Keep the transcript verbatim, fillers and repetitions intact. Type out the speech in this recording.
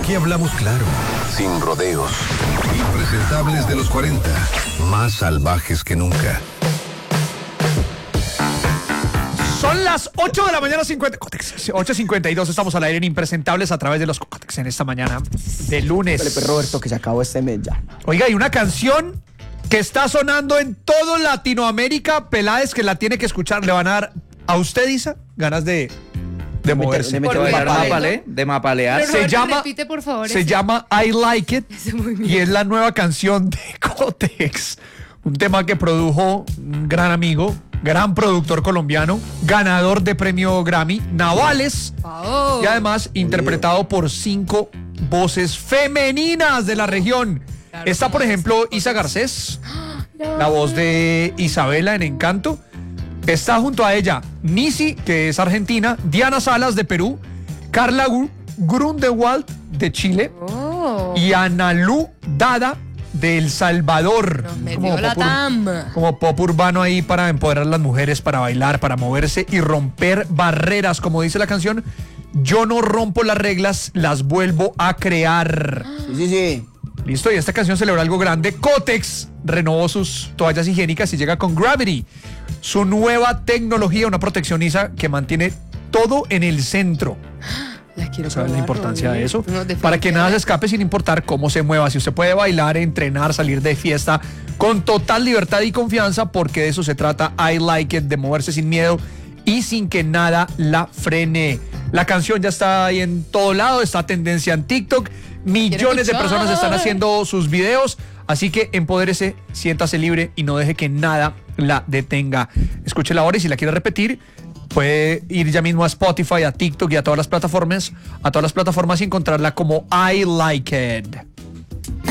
Aquí hablamos claro, sin rodeos. Impresentables de los cuarenta, más salvajes que nunca. Son las ocho de la mañana, cincuenta, ocho cincuenta y dos, estamos al aire en Impresentables a través de los Cotex en esta mañana de lunes. Felipe Roberto, que se acabó este mes ya. Oiga, hay una canción que está sonando en todo Latinoamérica, Peláez, que la tiene que escuchar. Le van a dar a usted, Isa, ganas de, de moverse. De, meter, de, meter mapale, de mapalear. Pero se Roberto, llama, repite, por favor, se ese. llama I Like It y es la nueva canción de Cotex. Un tema que produjo un gran amigo, gran productor colombiano, ganador de premio Grammy, Navales, Oh. y además interpretado por cinco voces femeninas de la región. Claro, Está, por ejemplo, Isa Garcés, la voz de Isabela en Encanto. Está junto a ella Nisi, que es argentina, Diana Salas de Perú, Carla Grunewald de Chile Oh. y Analu Dada de El Salvador. Nos metió Como la pop ur- tam. como pop urbano ahí para empoderar a las mujeres, para bailar, para moverse y romper barreras. Como dice la canción, yo no rompo las reglas, las vuelvo a crear. Sí, sí, sí. Listo, y esta canción celebra algo grande. Cotex renovó sus toallas higiénicas y llega con Gravity, su nueva tecnología, una protección ISA que mantiene todo en el centro. La quiero ¿Sabes la probar, importancia de eso? No, definitivamente. Para que nada se escape sin importar cómo se mueva. Si usted puede bailar, entrenar, salir de fiesta con total libertad y confianza, porque de eso se trata I Like It, de moverse sin miedo y sin que nada la frene. La canción ya está ahí en todo lado, está tendencia en TikTok. Millones de escuchar. personas están haciendo sus videos. Así que empodérese, siéntase libre y no deje que nada la detenga. Escúchela ahora y si la quiere repetir, puede ir ya mismo a Spotify, a TikTok y a todas las plataformas, a todas las plataformas y encontrarla como I Like It.